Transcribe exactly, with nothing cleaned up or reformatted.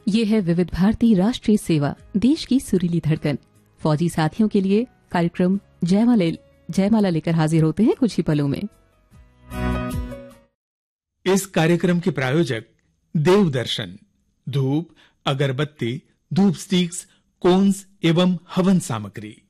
ये है विविध भारती राष्ट्रीय सेवा, देश की सुरीली धड़कन। फौजी साथियों के लिए कार्यक्रम जयमाला जयमाला लेकर हाजिर होते हैं कुछ ही पलों में। इस कार्यक्रम के प्रायोजक देवदर्शन, धूप, अगरबत्ती, धूप स्टिक्स, कोन्स एवं हवन सामग्री।